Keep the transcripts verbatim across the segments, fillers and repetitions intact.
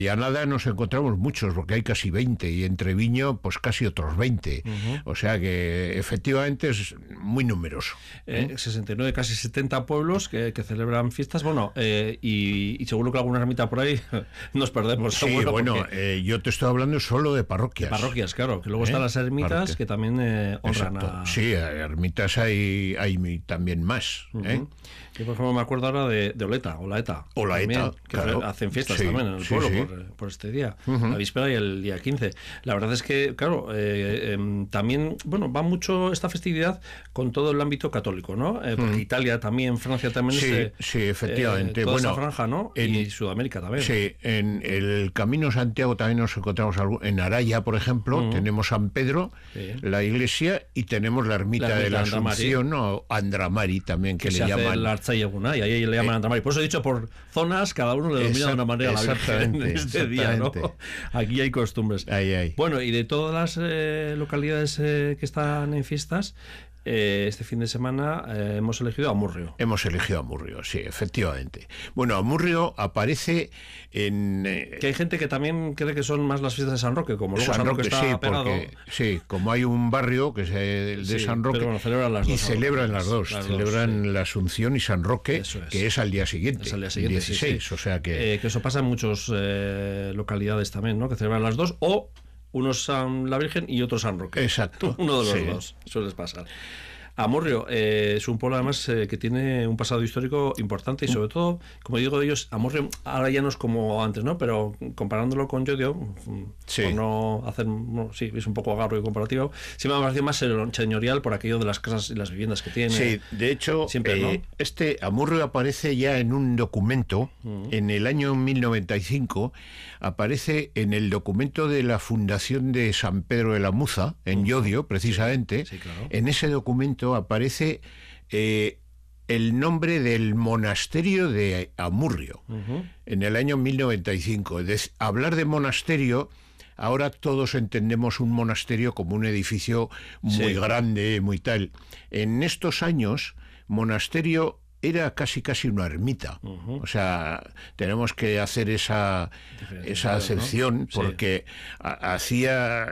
Y a nada nos encontramos muchos, porque hay casi veinte, y en Treviño, pues casi otros veinte. Uh-huh. O sea que efectivamente es muy numeroso. ¿eh? Eh, sesenta y nueve, casi setenta pueblos que, que celebran fiestas, bueno, eh, y, y seguro que alguna ermita por ahí nos perdemos. Sí, seguro, bueno, porque... eh, yo te estoy hablando solo de parroquias. De parroquias, claro, que luego ¿Eh? están las ermitas Parroquia. que también eh, honran Exacto. a... Sí, ermitas hay, hay también más. Uh-huh. ¿eh? Yo, por ejemplo, me acuerdo ahora de, de Oleta, Olaeta. Olaeta, también, que claro. hacen fiestas sí, también en el sí, pueblo sí. Por, por este día, uh-huh. la víspera y el día quince. La verdad es que, claro, eh, eh, también, bueno, va mucho esta festividad con todo el ámbito católico, ¿no? Eh, porque uh-huh. Italia también, Francia también sí, es... Eh, sí, efectivamente. Eh, toda bueno, esa franja, ¿no? En, y Sudamérica también. Sí, en el Camino Santiago también nos encontramos algo, en Araya, por ejemplo, uh-huh. tenemos San Pedro, sí. la iglesia, y tenemos la ermita, la ermita de la Asunción, ¿no? Andramari también, que, que le se llaman... hace el Artzaieguna, y ahí le llaman eh, Andramari. Por eso he dicho, por zonas, cada uno le domina de una manera a la Virgen en este día, ¿no? Aquí hay costumbres. Ay, ay. Bueno, y de todas las eh, localidades eh, que están en fiestas, Eh, este fin de semana eh, hemos elegido Amurrio. Hemos elegido Amurrio, sí, efectivamente. Bueno, Amurrio aparece en... Eh, que hay gente que también cree que son más las fiestas de San Roque, como luego San, San Roque, Roque está sí, pegado. Porque, sí, como hay un barrio que es el de sí, San Roque, pero bueno, celebran las dos, y celebran las dos, las celebran dos, sí. la Asunción y San Roque, es. que es al día siguiente, es al día siguiente dieciséis, sí, sí. o sea que... Eh, que eso pasa en muchas eh, localidades también, ¿no? Que celebran las dos, o unos San la Virgen y otros San Roque. Exacto. Uno de los sí. dos, suele pasar. Amurrio eh, es un pueblo además eh, que tiene un pasado histórico importante y sobre todo, como digo de ellos, Amurrio ahora ya no es como antes, ¿no? Pero comparándolo con Llodio, sí. por no hacer, no, sí, es un poco agarro y comparativo, sí me ha parecido más señorial por aquello de las casas y las viviendas que tiene. Sí, de hecho, siempre, ¿no? eh, este Amurrio aparece ya en un documento, uh-huh. en el año mil noventa y cinco, aparece en el documento de la fundación de San Pedro de la Muza, en uh-huh. Llodio, precisamente. Sí, sí, claro. En ese documento aparece eh, el nombre del monasterio de Amurrio, uh-huh. en el año mil noventa y cinco. De, hablar de monasterio, ahora todos entendemos un monasterio como un edificio muy sí. grande, muy tal. En estos años, monasterio era casi casi una ermita. Uh-huh. O sea, tenemos que hacer esa, esa acepción, ¿no? Porque sí. ha, hacía...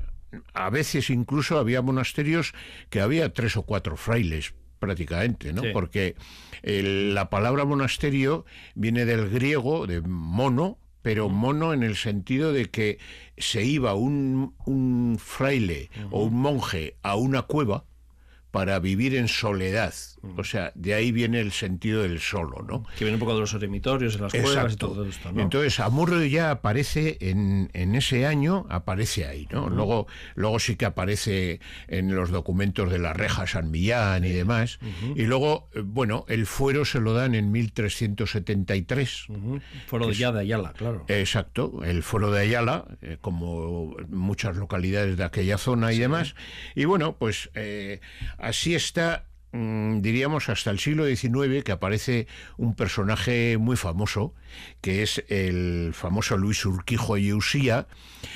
A veces incluso había monasterios que había tres o cuatro frailes prácticamente, ¿no? Sí. Porque el, la palabra monasterio viene del griego, de mono, pero uh-huh. mono en el sentido de que se iba un, un fraile uh-huh. o un monje a una cueva para vivir en soledad. O sea, de ahí viene el sentido del solo, ¿no? Que viene un poco de los eremitorios, en las Exacto. cuevas y todo esto, ¿no? Entonces, Amurrio ya aparece en, en ese año, aparece ahí, ¿no? Uh-huh. Luego, luego sí que aparece en los documentos de la Reja San Millán y demás. Uh-huh. Y luego, bueno, el fuero se lo dan en mil trescientos setenta y tres. Uh-huh. Fuero de, ya de Ayala, claro. Exacto, el fuero de Ayala, eh, como muchas localidades de aquella zona y sí. demás. Y bueno, pues eh, así está... diríamos hasta el siglo diecinueve, que aparece un personaje muy famoso, que es el famoso Luis Urquijo y Usía,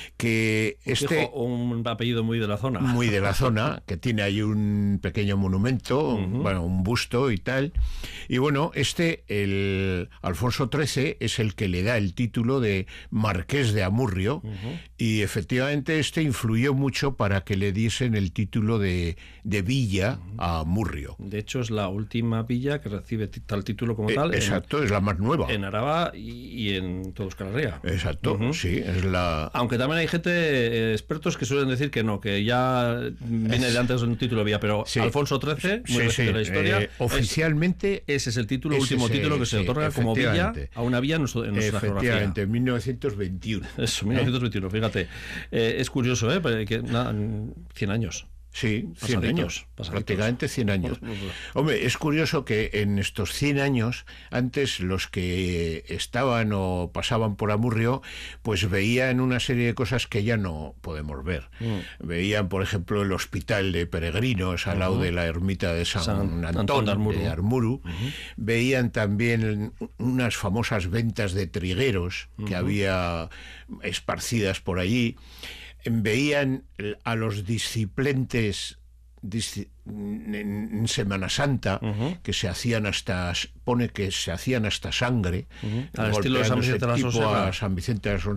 que Urquijo, este... un apellido muy de la zona. Muy de la zona, que tiene ahí un pequeño monumento, uh-huh. bueno, un busto y tal. Y bueno, este, el Alfonso trece, es el que le da el título de Marqués de Amurrio, uh-huh. y efectivamente este influyó mucho para que le diesen el título de, de villa uh-huh. a Amurrio. De hecho, es la última villa que recibe tal título como tal. Eh, exacto, en, es la más nueva. En Araba y, y en todo Euskal Herria. Exacto, uh-huh. sí, es la... Aunque también hay gente, eh, expertos, que suelen decir que no, que ya viene es... de antes de un título de villa, pero sí. Alfonso trece, muy sí, reciente sí. la historia... Eh, oficialmente... Es, ese es el título, el último es, título que se sí, otorga como villa a una villa en, nuestro, en nuestra geografía. Efectivamente, en mil novecientos veintiuno. Eso, mil novecientos veintiuno, ¿eh? Fíjate. Eh, es curioso, ¿eh? Que, na, cien años. Sí, cien años, pasaditos. Prácticamente cien años. Hombre, es curioso que en estos cien años, antes los que estaban o pasaban por Amurrio, pues veían una serie de cosas que ya no podemos ver. Mm. Veían, por ejemplo, el hospital de peregrinos al uh-huh. lado de la ermita de San, San Antón, Antón de Armuru. De Armuru. Uh-huh. Veían también unas famosas ventas de trigueros que uh-huh. había esparcidas por allí. Veían a los disciplentes en, en Semana Santa, uh-huh. que se hacían hasta, pone que se hacían hasta sangre, uh-huh. al estilo de San Vicente de la Sonserra. A San Vicente de la